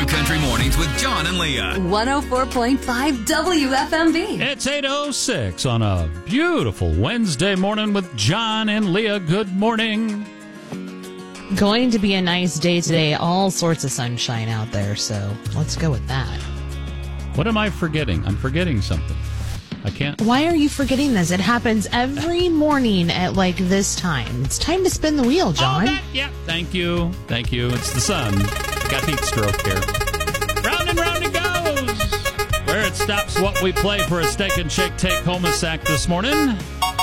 New Country Mornings with John and Leah. 104.5 WFMB. It's 8:06 on a beautiful Wednesday morning with John and Leah. Good morning. Going to be a nice day today. All sorts of sunshine out there, so let's go with that. What am I forgetting? I'm forgetting something. I can't. Why are you forgetting this? It happens every morning at like this time. It's time to spin the wheel, John. Yeah, thank you. Thank you. It's the sun. I got heat stroke here. Round and round it goes. Where it stops what we play for a Steak and Shake take-home a sack this morning.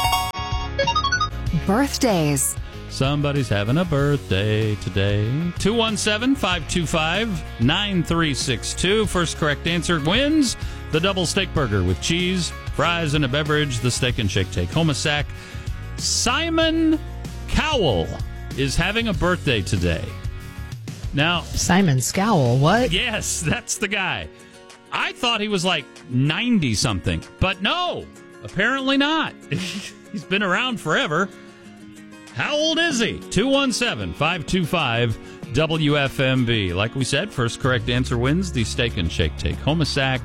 Birthdays. Somebody's having a birthday today. 217-525-9362. First correct answer wins the double steak burger with cheese, fries, and a beverage. The Steak and Shake take-home a sack. Simon Cowell is having a birthday today. Now, Simon Scowell, what? yes, that's the guy. I thought he was like 90-something, but no, apparently not. He's been around forever. How old is he? 217-525-WFMB. Like we said, first correct answer wins the Steak and Shake take-home a sack.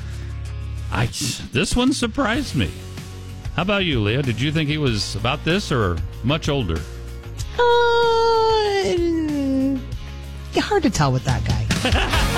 This one surprised me. How about you, Leah? Did you think he was about this or much older? Hard to tell with that guy.